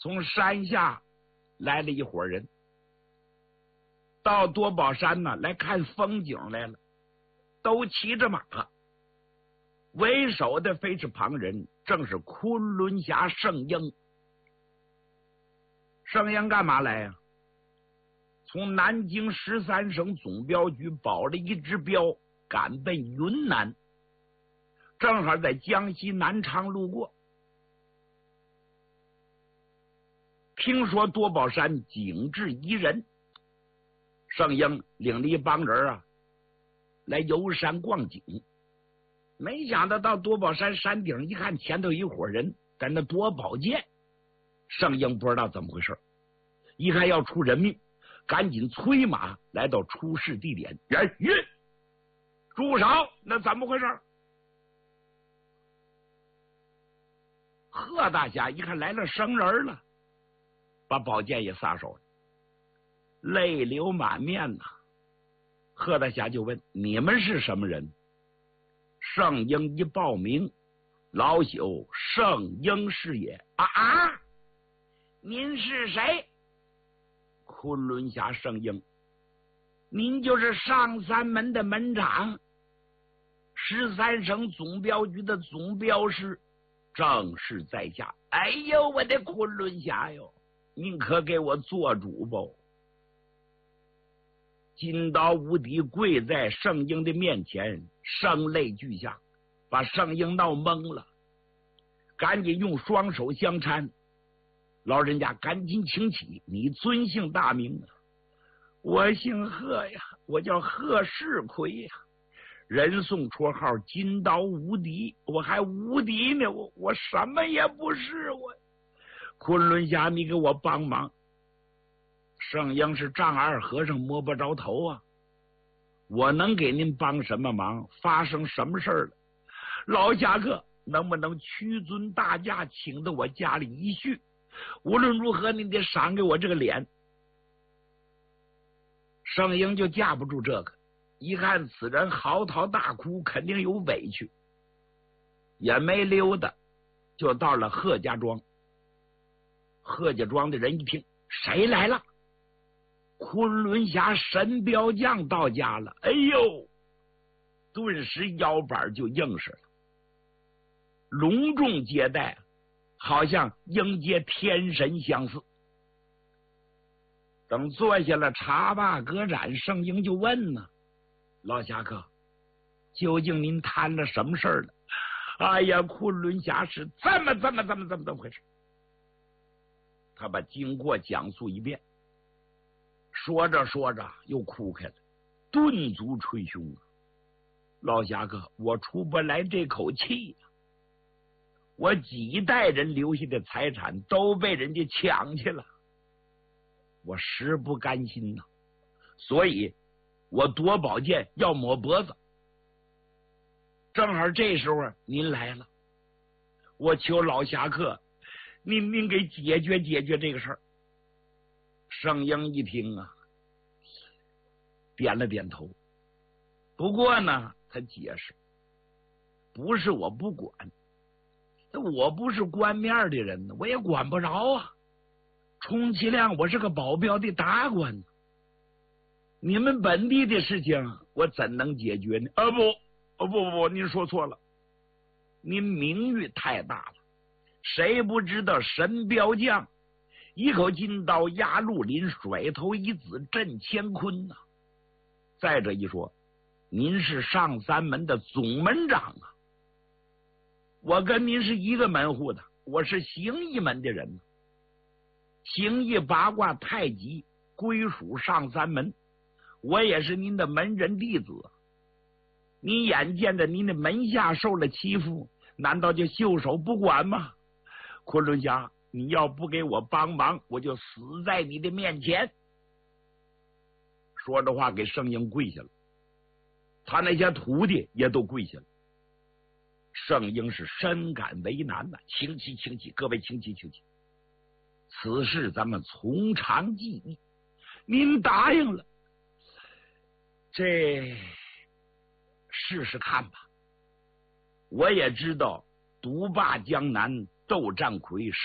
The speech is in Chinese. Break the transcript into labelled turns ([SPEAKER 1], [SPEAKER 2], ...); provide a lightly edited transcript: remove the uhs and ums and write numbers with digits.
[SPEAKER 1] 从山下来了一伙人，到多宝山呢来看风景来了，都骑着马，为首的非是旁人，正是昆仑侠圣婴。圣婴干嘛来呀？从南京13省总镖局保了一支镖，赶奔云南，正好在江西南昌路过。听说多宝山景致宜人，圣婴领了一帮人啊来游山逛景。没想到到多宝山山顶一看，前头有一伙人在那夺宝剑。圣婴不知道怎么回事，一看要出人命，赶紧催马来到出事地点。人云，住手！那怎么回事？贺大侠一看来了生人了，把宝剑也撒手了，泪流满面呐。贺大侠就问：你们是什么人？圣婴一报名，老朽圣婴是也。您是谁？昆仑侠圣婴，您就是上三门的门长，13省总镖局的总镖师，正是在下。哎呦，我的昆仑侠哟，您可给我做主吧！金刀无敌跪在圣婴的面前，声泪俱下，把圣婴闹懵了，赶紧用双手相搀。老人家赶紧请起，你尊姓大名啊？我姓贺呀，我叫贺世奎呀，人送绰号金刀无敌，我还无敌呢，我什么也不是。我昆仑侠，你给我帮忙。圣婴是丈二和尚摸不着头啊，我能给您帮什么忙？发生什么事了？老侠客能不能屈尊大驾，请到我家里一叙？无论如何您得赏给我这个脸。圣婴就架不住这个，一看此人嚎啕大哭，肯定有委屈，也没溜达，就到了贺家庄。贺家庄的人一听，谁来了？昆仑侠神镖将到家了。哎呦，顿时腰板就硬实了，隆重接待，好像迎接天神相似。等坐下了，茶罢歌盏，圣婴就问呢：老侠客，究竟您摊了什么事儿了？哎呀，昆仑侠是怎么回事？他把经过讲述一遍，说着说着又哭开了，顿足捶胸啊！老侠客，我出不来这口气呀！我几代人留下的财产都被人家抢去了，我实不甘心呐，所以我夺宝剑要抹脖子。正好这时候您来了，我求老侠客您给解决这个事儿。圣婴一听啊，点了点头。不过呢，他解释，不是我不管，我不是官面的人呢，我也管不着啊。充其量我是个保镖的达官，你们本地的事情我怎能解决呢？不，您说错了，您名誉太大了，谁不知道神镖将一口金刀压绿林，甩头一子震乾坤呢？再者一说，您是上三门的总门长啊，我跟您是一个门户的，我是形意门的人，形意八卦太极归属上三门，我也是您的门人弟子。你眼见着您的门下受了欺负，难道就袖手不管吗？昆仑侠，你要不给我帮忙，我就死在你的面前。说着话给圣婴跪下了，他那些徒弟也都跪下了。圣婴是深感为难呐，请起，各位请起，此事咱们从长计议，您答应了，这试试看吧。我也知道独霸江南，斗战魁